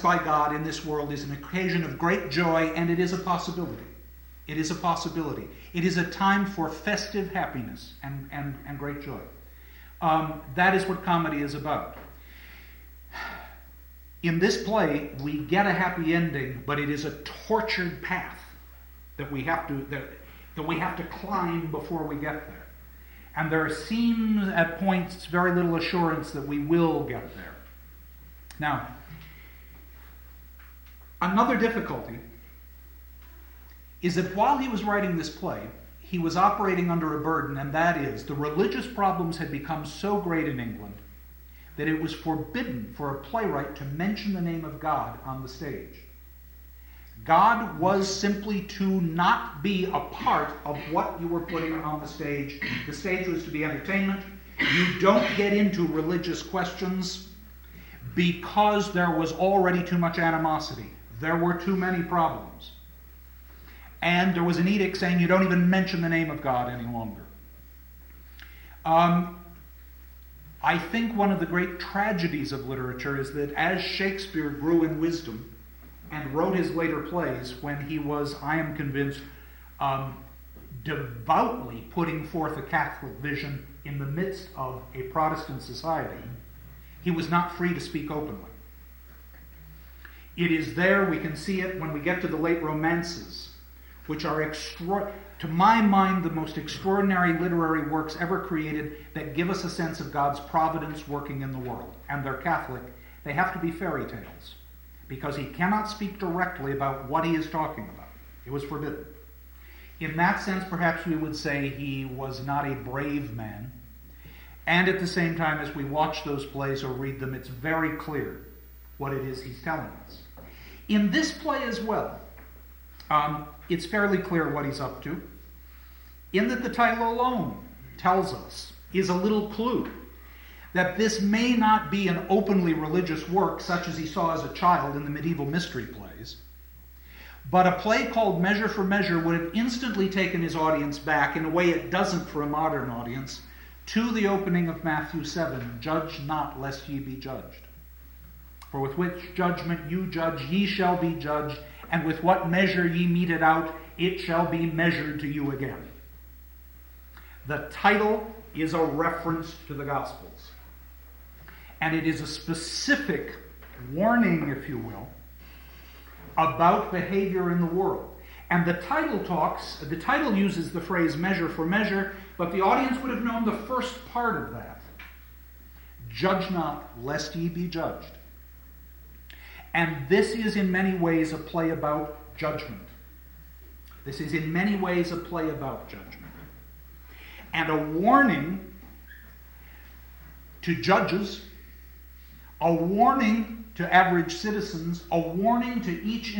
by God in this world is an occasion of great joy, and it is a possibility. It is a possibility. It is a time for festive happiness and great joy. That is what comedy is about. In this play, we get a happy ending, but it is a tortured path that we have to climb before we get there. And there seems at points very little assurance that we will get there. Now, another difficulty is that while he was writing this play, he was operating under a burden, and that is, the religious problems had become so great in England that it was forbidden for a playwright to mention the name of God on the stage. God was simply to not be a part of what you were putting on the stage. The stage was to be entertainment. You don't get into religious questions because there was already too much animosity. There were too many problems. And there was an edict saying you don't even mention the name of God any longer. I think one of the great tragedies of literature is that as Shakespeare grew in wisdom and wrote his later plays, when he was, I am convinced, devoutly putting forth a Catholic vision in the midst of a Protestant society, he was not free to speak openly. It is there, we can see it when we get to the late romances, which are, to my mind, the most extraordinary literary works ever created that give us a sense of God's providence working in the world. And they're Catholic. They have to be fairy tales, because he cannot speak directly about what he is talking about. It was forbidden. In that sense, perhaps we would say he was not a brave man. And at the same time, as we watch those plays or read them, it's very clear what it is he's telling us. In this play as well, it's fairly clear what he's up to, in that the title alone tells us, is a little clue, that this may not be an openly religious work such as he saw as a child in the medieval mystery plays, but a play called Measure for Measure would have instantly taken his audience back, in a way it doesn't for a modern audience, to the opening of Matthew 7, "Judge not, lest ye be judged. For with which judgment you judge, ye shall be judged, and with what measure ye mete it out, it shall be measured to you again." The title is a reference to the Gospels. And it is a specific warning, if you will, about behavior in the world. And the title uses the phrase measure for measure, but the audience would have known the first part of that. Judge not, lest ye be judged. And this is in many ways a play about judgment. This is in many ways a play about judgment. And a warning to judges, a warning to average citizens, a warning to each